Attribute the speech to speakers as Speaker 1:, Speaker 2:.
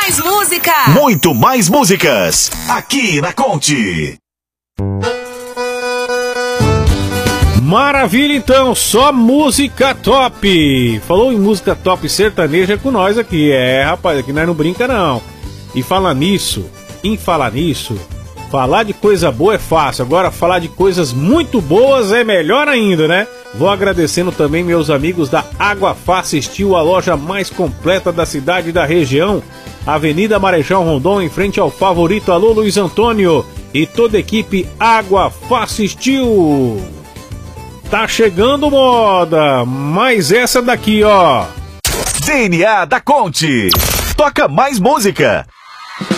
Speaker 1: mais música.
Speaker 2: Muito mais músicas. Aqui na Conte.
Speaker 3: Maravilha, então, só música top. Falou em música top sertaneja com nós aqui. É, rapaz, aqui nós não brinca não. E falar nisso, falar de coisa boa é fácil. Agora falar de coisas muito boas é melhor ainda, né? Vou agradecendo também meus amigos da Água Fácil Steel, a loja mais completa da cidade e da região. Avenida Marechal Rondon, em frente ao Favorito. Alô, Luiz Antônio e toda a equipe Água Fácil Steel. Tá chegando moda, mas essa daqui, ó.
Speaker 2: DNA da Conte. Toca mais música.